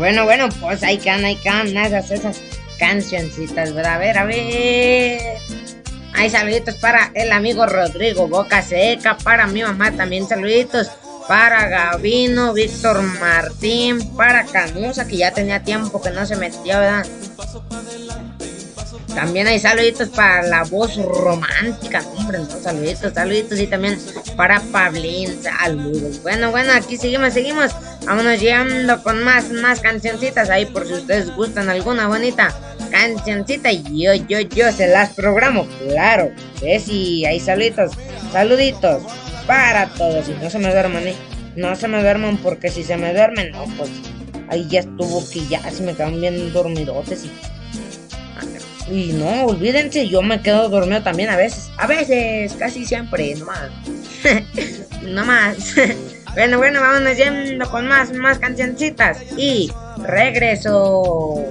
Bueno, pues ahí quedan esas cancioncitas, ¿verdad? A ver. Hay saluditos para el amigo Rodrigo Boca Seca, para mi mamá también saluditos, para Gavino, Víctor Martín, para Canusa, que ya tenía tiempo que no se metía, ¿verdad? También hay saluditos para la voz romántica, hombre, ¿no? Saluditos y también para Pablín, saludos. Bueno, aquí seguimos. Vámonos yendo con más cancioncitas ahí por si ustedes gustan alguna bonita cancioncita. Yo se las programo, claro que sí. Hay saluditos para todos. Y no se me duerman, porque si se me duermen, no, pues ahí ya estuvo que ya se me quedan bien dormidotes y no, olvídense, yo me quedo dormido también a veces, casi siempre, no más. Bueno, vámonos yendo con más cancioncitas y regreso.